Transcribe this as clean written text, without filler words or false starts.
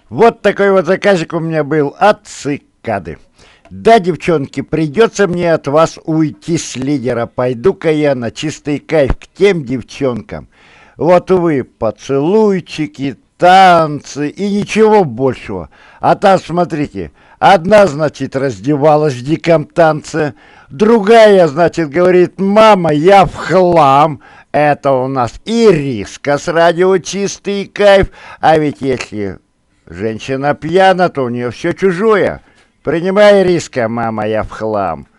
Вот такой вот заказик у меня был от цикады. Да, девчонки, придется мне от вас уйти с лидера. Пойду-ка я на чистый кайф к тем девчонкам. Вот, увы, поцелуйчики, танцы и ничего большего. А там, смотрите, одна, значит, раздевалась в диком танце, другая, значит, говорит: мама, я в хлам. Это у нас Ириска с радио «Чистый кайф». А ведь если женщина пьяна, то у нее все чужое. Принимай риска, мама, я в хлам.